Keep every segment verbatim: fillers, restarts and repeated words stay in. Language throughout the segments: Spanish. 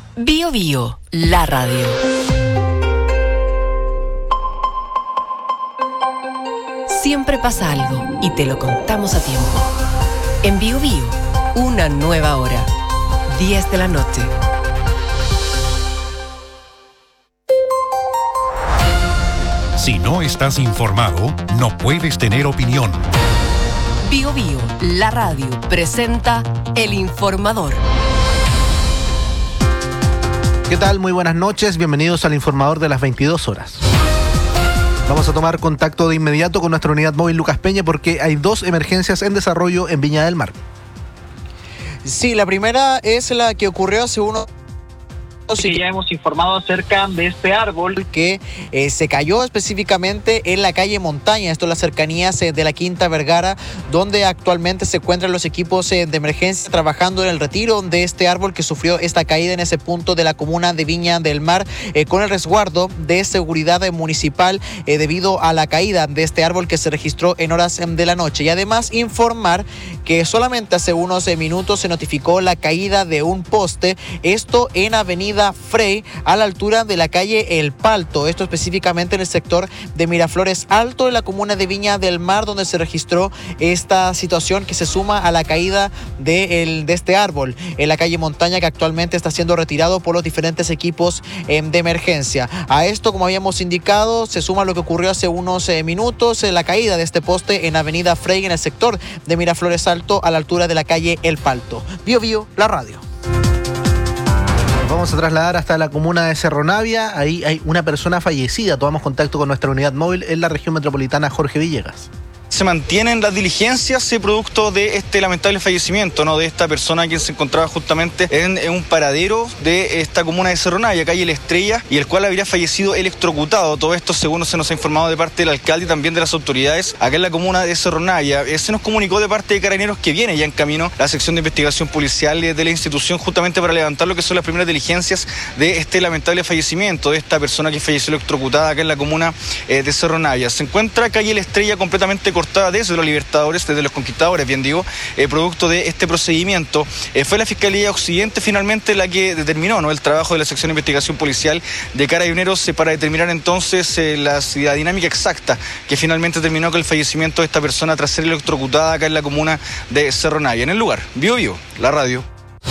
Bio Bio, la radio. Siempre pasa algo y te lo contamos a tiempo. En Bio Bio, una nueva hora. diez de la noche. Si no estás informado, no puedes tener opinión. Bio Bio, la radio, presenta El Informador. ¿Qué tal? Muy buenas noches, bienvenidos al Informador de las veintidós horas. Vamos a tomar contacto de inmediato con nuestra unidad móvil Lucas Peña porque hay dos emergencias en desarrollo en Viña del Mar. Sí, la primera es la que ocurrió hace unos... Sí, ya hemos informado acerca de este árbol que eh, se cayó específicamente en la calle Montaña, esto en las cercanías eh, de la Quinta Vergara, donde actualmente se encuentran los equipos eh, de emergencia trabajando en el retiro de este árbol que sufrió esta caída en ese punto de la comuna de Viña del Mar, eh, con el resguardo de seguridad eh, municipal eh, debido a la caída de este árbol que se registró en horas eh, de la noche. Y además informar que solamente hace unos eh, minutos se notificó la caída de un poste, esto en Avenida Frey, a la altura de la calle El Palto, esto específicamente en el sector de Miraflores Alto, en la comuna de Viña del Mar, donde se registró esta situación que se suma a la caída de, el, de este árbol en la calle Montaña, que actualmente está siendo retirado por los diferentes equipos eh, de emergencia. A esto, como habíamos indicado, se suma lo que ocurrió hace unos eh, minutos, eh, la caída de este poste en Avenida Frey, en el sector de Miraflores Alto, a la altura de la calle El Palto. Bio Bio, la radio. Vamos a trasladar hasta la comuna de Cerro Navia. Ahí hay una persona fallecida. Tomamos contacto con nuestra unidad móvil en la región metropolitana Jorge Villegas. Se mantienen las diligencias eh, producto de este lamentable fallecimiento, ¿no? De esta persona quien se encontraba justamente en, en un paradero de esta comuna de Cerro Navia, calle La Estrella, y el cual habría fallecido electrocutado. Todo esto según se nos ha informado de parte del alcalde y también de las autoridades acá en la comuna de Cerro Navia. Eh, se nos comunicó de parte de Carabineros que viene ya en camino la sección de investigación policial de la institución justamente para levantar lo que son las primeras diligencias de este lamentable fallecimiento de esta persona que falleció electrocutada acá en la comuna eh, de Cerro Navia. Se encuentra calle La Estrella completamente cortada desde los Libertadores, desde los Conquistadores, bien digo, eh, producto de este procedimiento. Eh, fue la Fiscalía Occidente finalmente la que determinó, ¿no?, el trabajo de la sección de investigación policial de Carabineros eh, para determinar entonces eh, la, la dinámica exacta que finalmente terminó con el fallecimiento de esta persona tras ser electrocutada acá en la comuna de Cerro Navia. En el lugar, Bio Bio, la radio.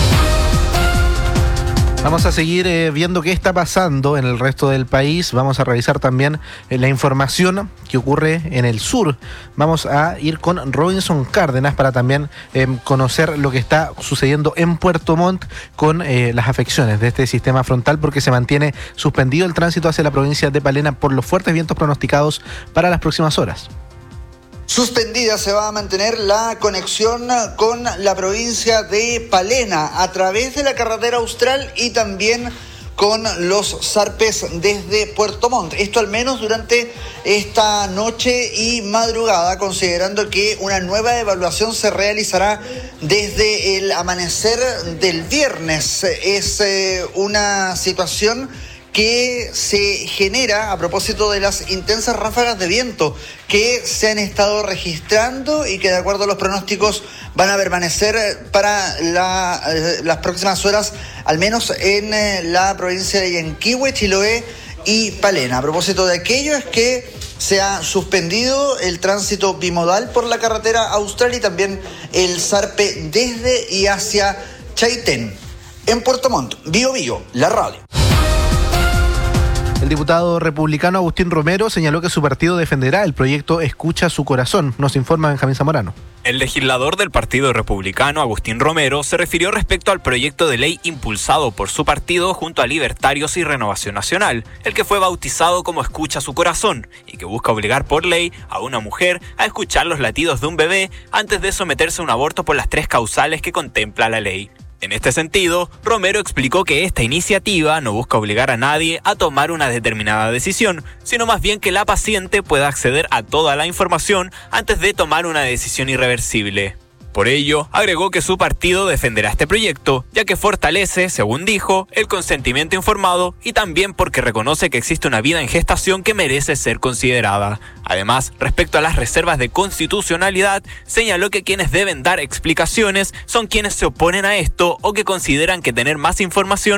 Vamos a seguir eh, viendo qué está pasando en el resto del país. Vamos a revisar también eh, la información que ocurre en el sur. Vamos a ir con Robinson Cárdenas para también eh, conocer lo que está sucediendo en Puerto Montt con eh, las afecciones de este sistema frontal, porque se mantiene suspendido el tránsito hacia la provincia de Palena por los fuertes vientos pronosticados para las próximas horas. Suspendida se va a mantener la conexión con la provincia de Palena a través de la carretera austral y también con los zarpes desde Puerto Montt. Esto al menos durante esta noche y madrugada, considerando que una nueva evaluación se realizará desde el amanecer del viernes. Es eh, una situación que se genera a propósito de las intensas ráfagas de viento que se han estado registrando y que de acuerdo a los pronósticos van a permanecer para la, eh, las próximas horas, al menos en eh, la provincia de Yanquihue, Chiloé y Palena. A propósito de aquello es que se ha suspendido el tránsito bimodal por la carretera austral y también el zarpe desde y hacia Chaitén. En Puerto Montt, Bio Bio, la radio. El diputado republicano Agustín Romero señaló que su partido defenderá el proyecto Escucha su Corazón. Nos informa Benjamín Zamorano. El legislador del Partido Republicano, Agustín Romero, se refirió respecto al proyecto de ley impulsado por su partido junto a Libertarios y Renovación Nacional, el que fue bautizado como Escucha su Corazón y que busca obligar por ley a una mujer a escuchar los latidos de un bebé antes de someterse a un aborto por las tres causales que contempla la ley. En este sentido, Romero explicó que esta iniciativa no busca obligar a nadie a tomar una determinada decisión, sino más bien que la paciente pueda acceder a toda la información antes de tomar una decisión irreversible. Por ello, agregó que su partido defenderá este proyecto, ya que fortalece, según dijo, el consentimiento informado y también porque reconoce que existe una vida en gestación que merece ser considerada. Además, respecto a las reservas de constitucionalidad, señaló que quienes deben dar explicaciones son quienes se oponen a esto o que consideran que tener más información